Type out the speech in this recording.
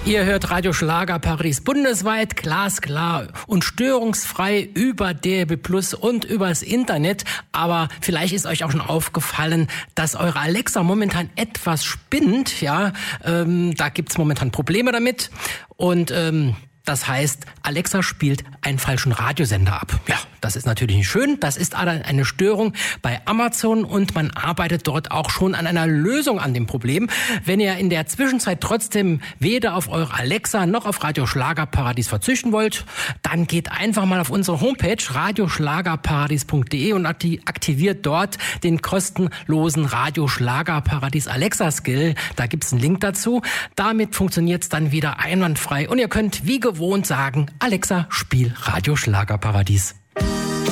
Ihr hört Radio Schlagerparadies bundesweit, glasklar und störungsfrei über DAB+ und übers Internet. Aber vielleicht ist euch auch schon aufgefallen, dass eure Alexa momentan etwas spinnt. Ja, da gibt's momentan Probleme damit. Und das heißt, Alexa spielt einen falschen Radiosender ab. Ja, das ist natürlich nicht schön. Das ist eine Störung bei Amazon und man arbeitet dort auch schon an einer Lösung an dem Problem. Wenn ihr in der Zwischenzeit trotzdem weder auf eure Alexa noch auf Radio Schlagerparadies verzichten wollt, dann geht einfach mal auf unsere Homepage radioschlagerparadies.de und aktiviert dort den kostenlosen Radio Schlagerparadies Alexa Skill. Da gibt's einen Link dazu. Damit funktioniert's dann wieder einwandfrei und ihr könnt wie gewohnt sagen, Alexa, spiel Radio Schlagerparadies.